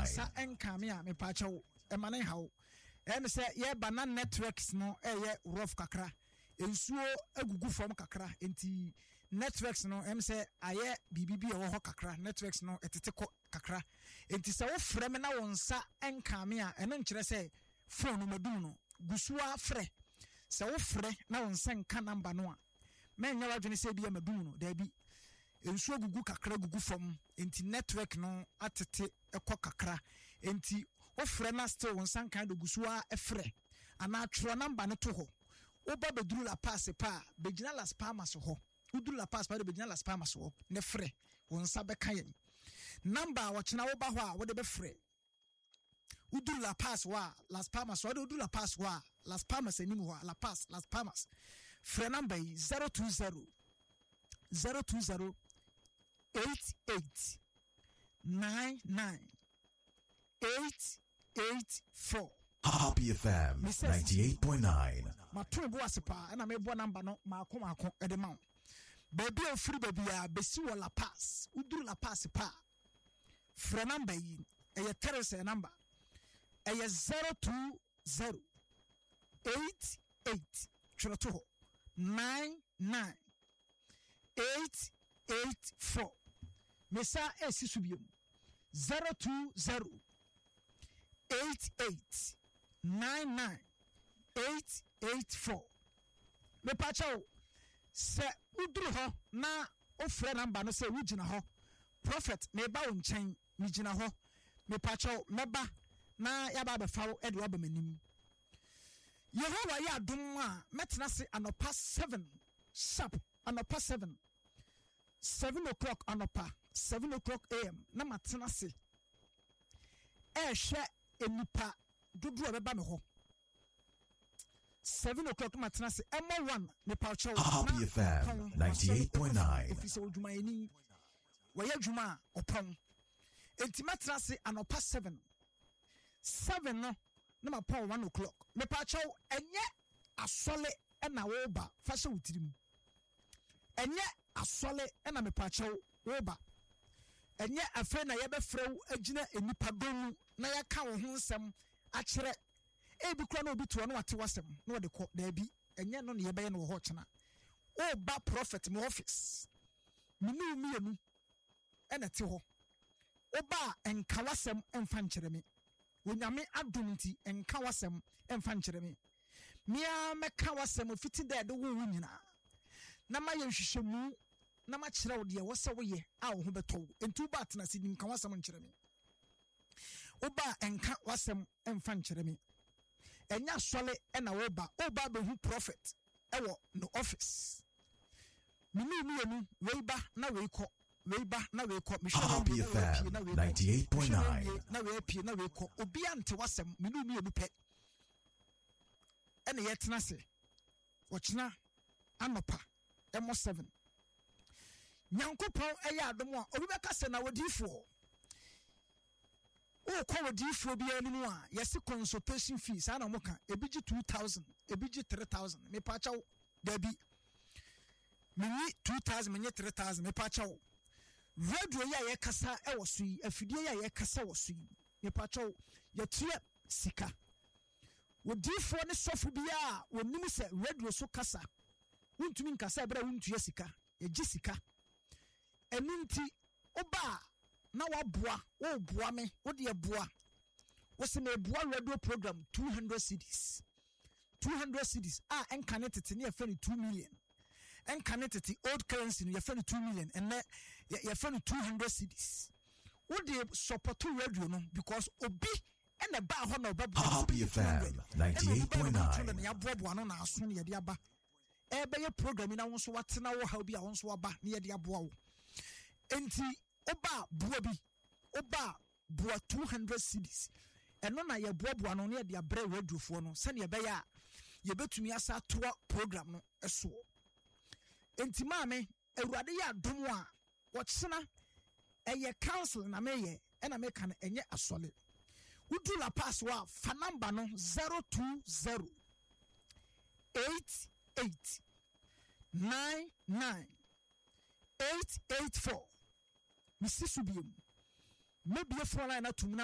sa enkame a me pa chawo e mane hawo em say ye banana networks no ye rough kakra ensuo agugu form kakra enti networks no em say aye bibibi e wo ho kakra networks no etete kakra enti say wo frɛ me na wo nsa enkame a eno nkyerɛ say phone no madum no gusua frɛ say wo frɛ na wo nsa nka number no a menya wadwene say bia madum no da bi ensuo gugu kakra gugu form enti network no atete ekɔ kakra enti wo frɛ na still wo nsa nka do gusua efrɛ ana tro number no to ho oba beduru la pass pa begina las palmas ho uduru la pass pa begina las palmas ho ne frɛ wo nsa bɛka yen number wo kyena wo ba ho a wo de be frɛ uduru la pass wa las palmas wo de uduru la pass wa las palmas anim ho la pass las palmas frɛ number 020 88 99 884 Happy FM 98.9. Matu bo asepa na me bo number no maako e de ma. Baby ofiri baby a besi wo La Paz. Uduru La Paz pa. Fra number yi e Teresa number. E 020 88 choto 99 884. Mesa esi subiem 020 88 99 884. Me pacho se uduru ho na ofre number no se wugina ho prophet me ba wo nchen me gina ho me pacho meba na yaba be fawo e de oba manim Yehowa ya adom a metena se anopa 7 sharp anopa 7 o'clock anopa 7 o'clock am na matena se hwe enipa dudu beba me ho 7 o'clock matena se emo 1 me paucho Happy FM 98.9. Efise odwuma eni waye adwuma opon enti matena se anopa 7 no na mapon 1 o'clock me paucho enye asole na woba fa hye wutirim enye asole na me paucho woba enye afa na ye befrew agina enipa donu na ya ka wo ho nsem a kire ebi kura na obi to no wate wasem na wode kɔ da bi enye no ne ye bɛyɛ no wo ho kyena o ba prophet me office minu mienu ena te ho o ba enka wasem emfa nkyere me onyame adom nti enka wasem emfa nkyere me mia meka wasem fiti da de wo nyina na ma ye hwehwemu na ma kyerɛ wo de wo sɛ wo ye a wo ho bɛtɔ entu ba atena sidim ka wasem nkyere me oba enka wasem emfa nkyere me enya sole na oba be hu prophet ewo no office minu weiba na weikɔ me Happy FM 98.9. na weipie na weikɔ obi ante wasem minu pɛ ene yetena se wɔkyena anopa emo 7 nyankopɔn ɛyɛ adom a obi bɛka sɛ na wodifo o kwa wodifo bia ni mu a yesi consultation fees ana mo ka ebiji 2000 ebiji 3000 me pa chawo dabi mini 2000 menye 3000 me pa chawo radio ya ye kasa e woso yi afidie ya ye kasa woso yi me pa chawo ye tue sika wodifo ne sofo bia wonim se radio so kasa wontumi nkasa ebra wontue sika ye gi sika enunti oba na waboa wo boa me wo de boa wo se me boa radio program 200 cedis a encanetete ne yefani 2 million encanetete old currency no yefani 2 million and yefani 200 cedis wo de support radio no because obi ene ba ho na obabu Happy FM 98.9. ya boa no na aso ne ye de aba ebe ye program na wo so watena wo ha obi a wo so aba ne ye de aboa wo enti oba bua 200 cedis eno na ye boa no ne de abre radiofo no se ne ye beya ye betumi asa toa program no eso enti maame awurade ya adom a wɔkyena eye council na meye ena me kan enye asole udu la pass wa fa number no 020 88 99 884 Mississippi maybe a phone line to me